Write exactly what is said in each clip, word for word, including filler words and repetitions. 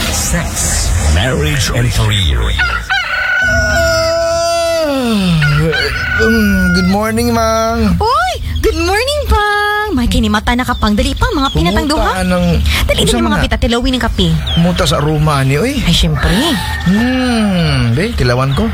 sex, marriage, and career. Um, good morning, Mang. Uy! Good morning, Pang! May kinimata na kapang. Dali pa, mga pinatang duha. Ng... Dali din yung mga pita, tilawin ng kape. Muta sa aroma ni, oy. Ay, syempre. Hmm, di, tilawan ko.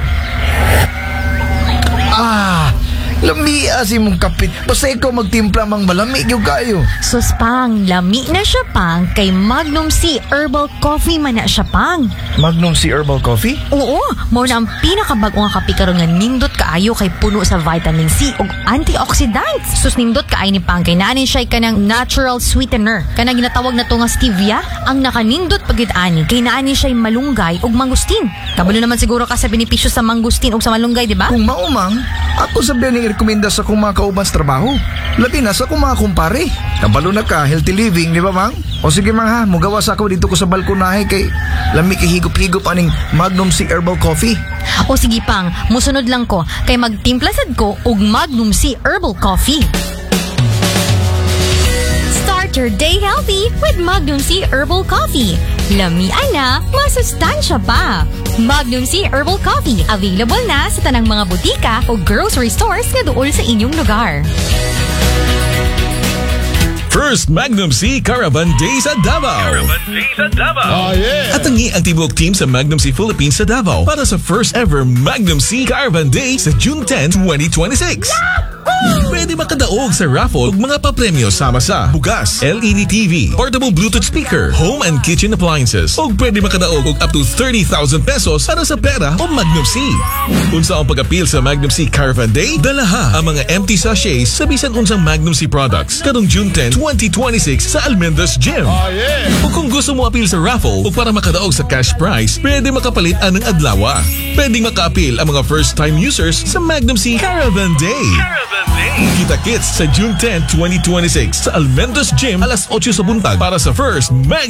Ah, lami asi mong kapit. Basta ikaw magtimpla mang malami yung kayo. Sus, Pang, lami na siya, Pang. Kay Magnum C Herbal Coffee man na siya, Pang. Magnum C Herbal Coffee? Oo, mo na ang pinakabag-o nga kape karon nga nindot kaayo kay puno sa vitamin C ug antioxidants. Sus, nindot kaay ni Pang kay naanin siya kanang natural sweetener. Kanang ginatawag na to nga stevia, ang nakanindot pagid ani kay naanin siya malunggay ug mangustin. Kabalo naman siguro ka sa benepisyo sa mangustin ug sa malunggay, di ba? Kung maumang, ako sabihan ni rekomenda sa kong mga kauban sa trabaho. Labi na sa kong mga kumpare. Kabalo na ka, healthy living, di ba, Mang? O sige, Mang, ha, mugawa sa ako dito ko sa balkonahe kay lami kay higop-higop aning Magnum C Herbal Coffee. O sige, Pang, musunod lang ko kay magtimpla sad ko og Magnum C Herbal Coffee. Start your day healthy with Magnum C Herbal Coffee. Lami ana, masustansya pa. Magnum C Herbal Coffee, available na sa tanang mga butika o grocery stores nga duol sa inyong lugar. First Magnum C Caravan Day sa Davao. Caravan Day sa Davao. Oh, yeah. At tangi ang tibuok team sa Magnum C Philippines sa Davao para sa first ever Magnum C Caravan Day sa June tenth, twenty twenty-six. Pwede makadaog sa raffle ug mga papremyo sama sa bugas, L E D T V, portable Bluetooth speaker, home and kitchen appliances. O pwede makadaog og up to thirty thousand pesos para sa pera o Magnum C. Unsa ang pag-appeal sa Magnum C Caravan Day? Dalaha ang mga empty sachets sa bisan unsang Magnum C products kadong June tenth, twenty twenty-six sa Almenda's Gym. Oh, yeah. O kung gusto mo appeal sa raffle o para makadaog sa cash prize, pwede makapalit anang adlawa. Pwede maka-appeal ang mga first-time users sa Magnum C Caravan Day. Caravan Day. Kita-kits sa June tenth, twenty twenty-six sa Almenda's Gym alas otso sa buntag para sa first Magnum